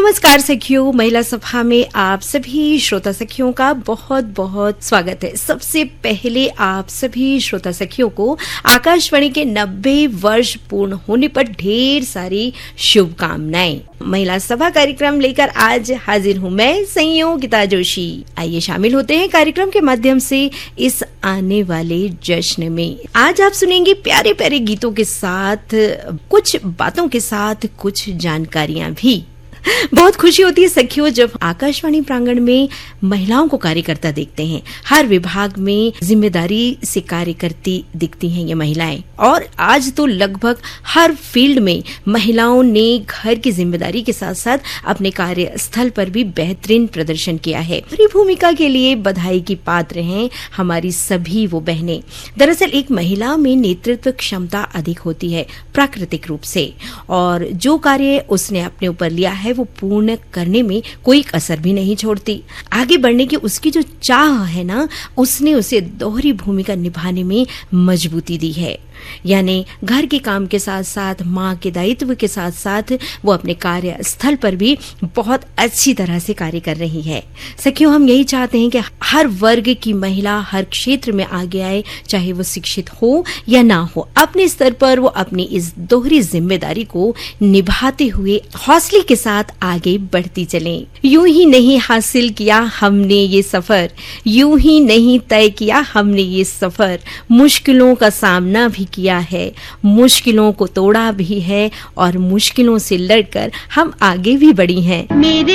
नमस्कार सखियों, महिला सभा में आप सभी श्रोता सखियों का बहुत बहुत स्वागत है। सबसे पहले आप सभी श्रोता सखियों को आकाशवाणी के 90 वर्ष पूर्ण होने पर ढेर सारी शुभकामनाएं। महिला सभा कार्यक्रम लेकर आज हाजिर हूं मैं, संयोगिता जोशी। आइए शामिल होते हैं कार्यक्रम के माध्यम से इस आने वाले जश्न में। आज आप सुनेंगे प्यारे प्यारे गीतों के साथ, कुछ बातों के साथ कुछ जानकारियां भी। बहुत खुशी होती है सखियों जब आकाशवाणी प्रांगण में महिलाओं को कार्यकर्ता देखते हैं। हर विभाग में जिम्मेदारी से कार्य करती दिखती हैं ये महिलाएं, और आज तो लगभग हर फील्ड में महिलाओं ने घर की जिम्मेदारी के साथ साथ अपने कार्यस्थल पर भी बेहतरीन प्रदर्शन किया है। अपनी भूमिका के लिए बधाई की पात्र हैं हमारी सभी वो बहनें। दरअसल एक महिला में नेतृत्व क्षमता अधिक होती है प्राकृतिक रूप से, और जो कार्य उसने अपने ऊपर लिया है वो पूर्ण करने में कोई कसर भी नहीं छोड़ती। आगे बढ़ने की उसकी जो चाह है ना, उसने उसे दोहरी भूमिका निभाने में मजबूती दी है। यानी घर के काम के साथ साथ माँ के दायित्व के साथ साथ वो अपने कार्यस्थल पर भी बहुत अच्छी तरह से कार्य कर रही है। सखियों, हम यही चाहते हैं कि हर वर्ग की महिला हर क्षेत्र में आगे आए, चाहे वो शिक्षित हो या ना हो। अपने स्तर पर वो अपनी इस दोहरी जिम्मेदारी को निभाते हुए हौसले के साथ आगे बढ़ती चलें। यूं ही नहीं हासिल किया हमने ये सफर, यूं ही नहीं तय किया हमने ये सफर, मुश्किलों का सामना भी किया है, मुश्किलों को तोड़ा भी है, और मुश्किलों से लड़कर हम आगे भी बढ़ी हैं। मेरे